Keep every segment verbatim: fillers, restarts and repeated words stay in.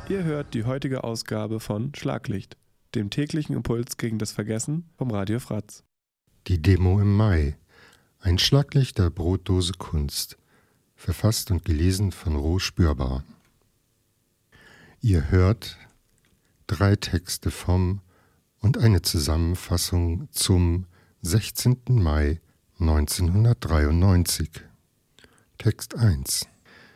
Ihr hört die heutige Ausgabe von Schlaglicht, dem täglichen Impuls gegen das Vergessen vom Radio Fratz. Die Demo im Mai. Ein Schlaglicht der Brotdose Kunst. Verfasst und gelesen von Roh Spürbar. Ihr hört drei Texte vom und eine Zusammenfassung zum sechzehnten Mai neunzehnhundertdreiundneunzig. Text eins.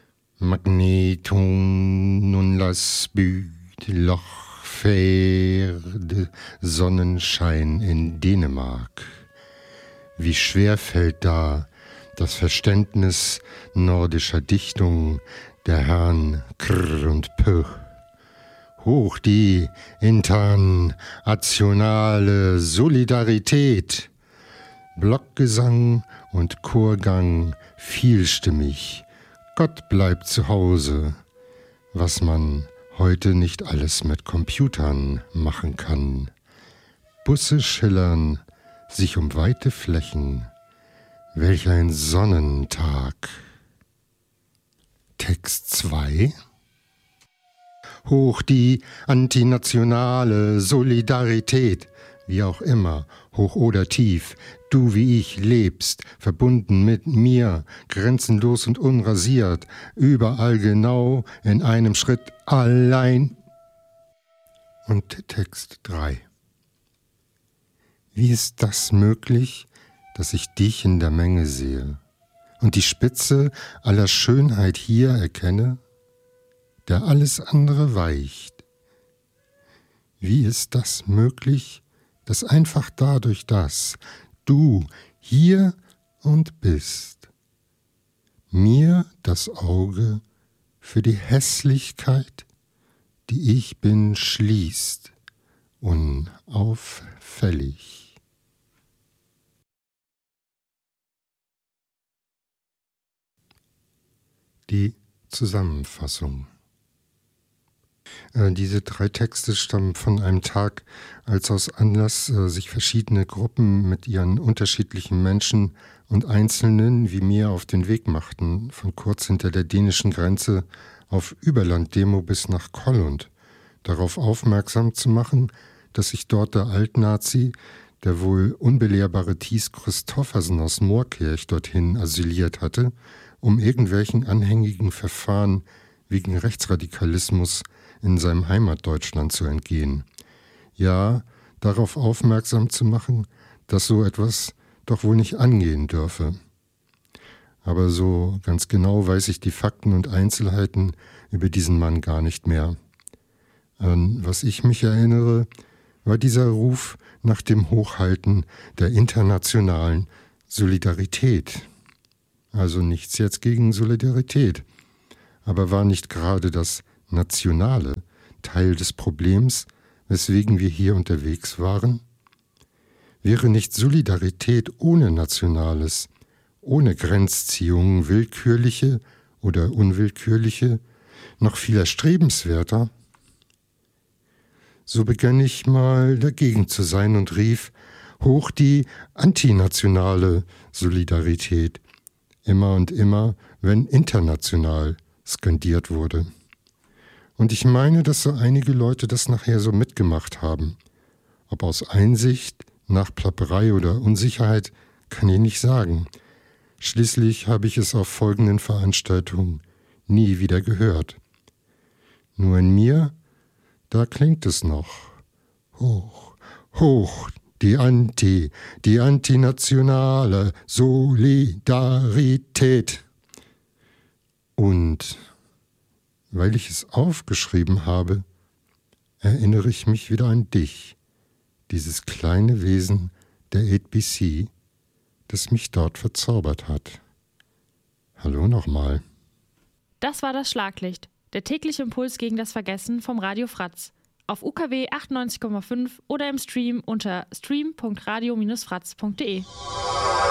Magneton nun las Büt Loch Pferde Sonnenschein in Dänemark. Wie schwer fällt da das Verständnis nordischer Dichtung der Herren Krr und P. Hoch die internationale Solidarität. Blockgesang und Chorgang vielstimmig. Gott bleibt zu Hause, was man heute nicht alles mit Computern machen kann. Busse schillern sich um weite Flächen. Welch ein Sonnentag. Text zwei. Hoch die antinationale Solidarität, wie auch immer, hoch oder tief, du wie ich lebst, verbunden mit mir, grenzenlos und unrasiert, überall genau, in einem Schritt allein. Und Text drei. Wie ist das möglich, dass ich dich in der Menge sehe und die Spitze aller Schönheit hier erkenne, der alles andere weicht? Wie ist das möglich, dass einfach dadurch, dass du hier und bist, mir das Auge für die Hässlichkeit, die ich bin, schließt, unauffällig? Die Zusammenfassung. Äh, diese drei Texte stammen von einem Tag, als aus Anlass äh, sich verschiedene Gruppen mit ihren unterschiedlichen Menschen und Einzelnen wie mir auf den Weg machten, von kurz hinter der dänischen Grenze auf Überland-Demo bis nach Kollund, darauf aufmerksam zu machen, dass sich dort der Altnazi, der wohl unbelehrbare Thies Christoffersen aus Moorkirch, dorthin asyliert hatte, um irgendwelchen anhängigen Verfahren wegen Rechtsradikalismus in seinem Heimatdeutschland zu entgehen. Ja, darauf aufmerksam zu machen, dass so etwas doch wohl nicht angehen dürfe. Aber so ganz genau weiß ich die Fakten und Einzelheiten über diesen Mann gar nicht mehr. An was ich mich erinnere, war dieser Ruf nach dem Hochhalten der internationalen Solidarität. Also nichts jetzt gegen Solidarität. Aber war nicht gerade das Nationale Teil des Problems, weswegen wir hier unterwegs waren? Wäre nicht Solidarität ohne Nationales, ohne Grenzziehungen, willkürliche oder unwillkürliche, noch viel erstrebenswerter? So begann ich mal dagegen zu sein und rief, hoch die antinationale Solidarität, immer und immer, wenn international skandiert wurde. Und ich meine, dass so einige Leute das nachher so mitgemacht haben. Ob aus Einsicht, Nachplapperei oder Unsicherheit, kann ich nicht sagen. Schließlich habe ich es auf folgenden Veranstaltungen nie wieder gehört. Nur in mir, da klingt es noch. Hoch, hoch, die Anti, die antinationale Solidarität. Und weil ich es aufgeschrieben habe, erinnere ich mich wieder an dich, dieses kleine Wesen der acht B C, das mich dort verzaubert hat. Hallo nochmal. Das war das Schlaglicht, der tägliche Impuls gegen das Vergessen vom Radio Fratz. Auf U K W achtundneunzig Komma fünf oder im Stream unter stream punkt radio Bindestrich fratz punkt de.